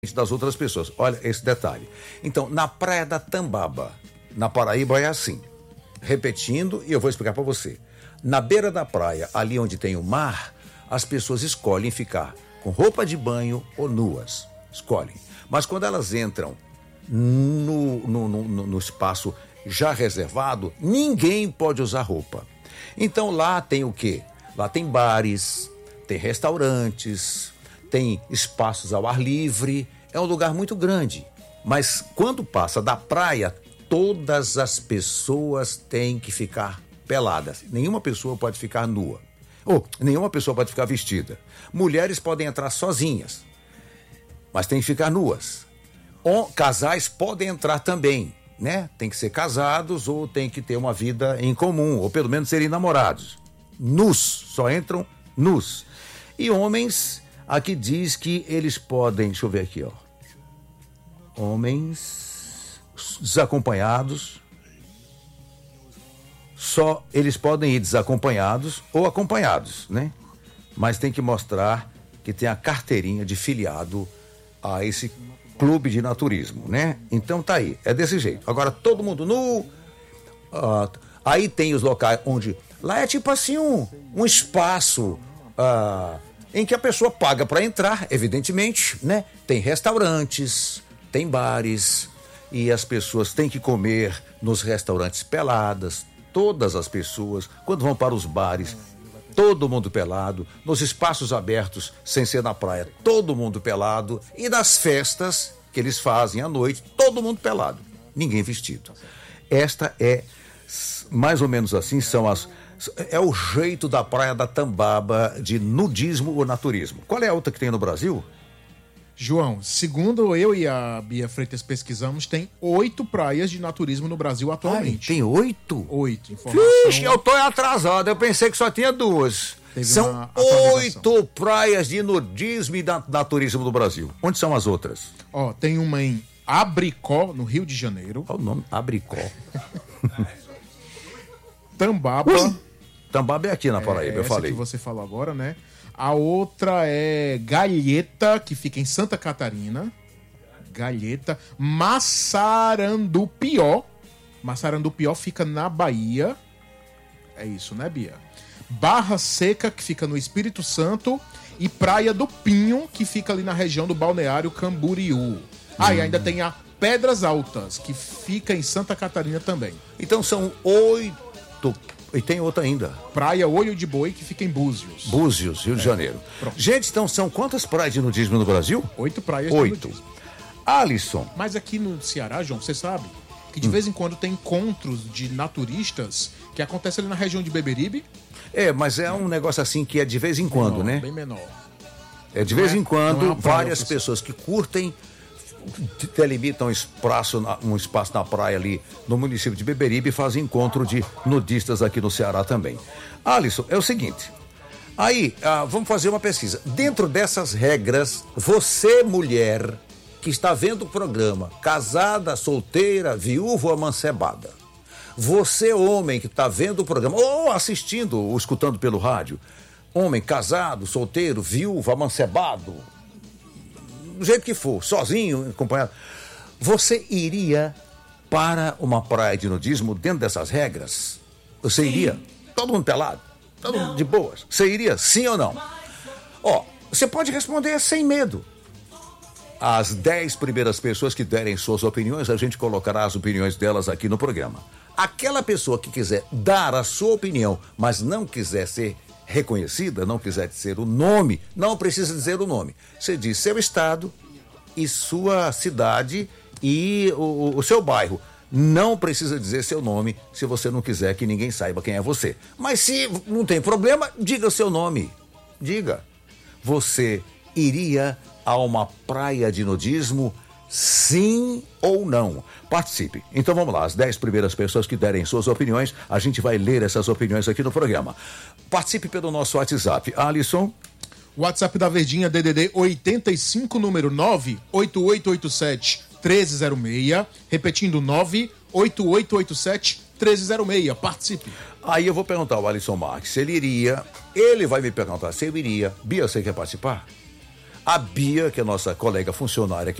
das outras pessoas. Olha esse detalhe. Então, na Praia da Tambaba, na Paraíba, é assim. Repetindo, e eu vou explicar para você. Na beira da praia, ali onde tem o mar, as pessoas escolhem ficar com roupa de banho ou nuas. Escolhem. Mas quando elas entram no espaço já reservado, ninguém pode usar roupa. Então lá tem o quê? Lá tem bares, tem restaurantes, tem espaços ao ar livre, é um lugar muito grande. Mas quando passa da praia, todas as pessoas têm que ficar peladas. Nenhuma pessoa pode ficar nua. Ou nenhuma pessoa pode ficar vestida. Mulheres podem entrar sozinhas, mas tem que ficar nuas. Casais podem entrar também, né? Tem que ser casados ou tem que ter uma vida em comum, ou pelo menos serem namorados. Nus, só entram nus. E homens, aqui diz que eles podem, deixa eu ver aqui, ó. Homens desacompanhados, só eles podem ir desacompanhados ou acompanhados, né? Mas tem que mostrar que tem a carteirinha de filiado a esse clube de naturismo, né? Então tá aí, é desse jeito. Agora todo mundo nu, aí tem os locais onde, lá é tipo assim um espaço em que a pessoa paga para entrar, evidentemente, né? Tem restaurantes, tem bares e as pessoas têm que comer nos restaurantes peladas. Todas as pessoas, quando vão para os bares, todo mundo pelado, nos espaços abertos, sem ser na praia, todo mundo pelado, e nas festas que eles fazem à noite, todo mundo pelado, ninguém vestido. Esta é, mais ou menos assim, é o jeito da Praia da Tambaba de nudismo ou naturismo. Qual é a outra que tem no Brasil? João, segundo eu e a Bia Freitas pesquisamos, tem 8 praias de naturismo no Brasil atualmente. Ai, tem 8? 8, informação. Vixe, eu tô atrasado, eu pensei que só tinha 2. São 8 praias de nudismo e naturismo no Brasil. Onde são as outras? Ó, tem uma em Abricó, no Rio de Janeiro. Qual o nome? Abricó. Tambaba. Tambaba é aqui na Paraíba, eu falei. Essa que você falou agora, né? A outra é Galheta, que fica em Santa Catarina. Galheta. Massarandupió. Massarandupió fica na Bahia. É isso, né, Bia? Barra Seca, que fica no Espírito Santo. E Praia do Pinho, que fica ali na região do Balneário Camboriú. E ainda tem a Pedras Altas, que fica em Santa Catarina também. Então são 8. E tem outra ainda. Praia Olho de Boi, que fica em Búzios. Búzios, Rio de Janeiro. Pronto. Gente, então são quantas praias de nudismo no Brasil? 8 praias 8. de nudismo. Alisson. Mas aqui no Ceará, João, você sabe que de vez em quando tem encontros de naturistas que acontecem ali na região de Beberibe. Mas é um negócio assim que é de vez em quando, né? Bem menor. É de vez em quando, praia, várias pessoas que curtem delimitam um espaço na praia ali no município de Beberibe e fazem encontro de nudistas aqui no Ceará também. Alisson, é o seguinte, aí vamos fazer uma pesquisa. Dentro dessas regras, você, mulher, que está vendo o programa, casada, solteira, viúva ou amancebada, você, homem, que está vendo o programa, ou assistindo, ou escutando pelo rádio, homem, casado, solteiro, viúva, amancebado, do jeito que for, sozinho, acompanhado, você iria para uma praia de nudismo dentro dessas regras? Você iria? Todo mundo pelado? Todo mundo de boas? Você iria, sim ou não? Você pode responder sem medo. As 10 primeiras pessoas que derem suas opiniões, a gente colocará as opiniões delas aqui no programa. Aquela pessoa que quiser dar a sua opinião, mas não quiser ser reconhecida, não quiser dizer o nome, não precisa dizer o nome. Você diz seu estado e sua cidade e o seu bairro. Não precisa dizer seu nome se você não quiser que ninguém saiba quem é você. Mas se não tem problema, diga o seu nome. Diga. Você iria a uma praia de nudismo? Sim ou não? Participe. Então vamos lá, as 10 primeiras pessoas que derem suas opiniões, a gente vai ler essas opiniões aqui no programa. Participe pelo nosso WhatsApp. Alisson? WhatsApp da Verdinha, DDD 85, número 98887-1306. Repetindo, 98887-1306. Participe. Aí eu vou perguntar ao Alisson Marques se ele iria. Ele vai me perguntar se eu iria. Bia, você quer participar? A Bia, que é nossa colega funcionária aqui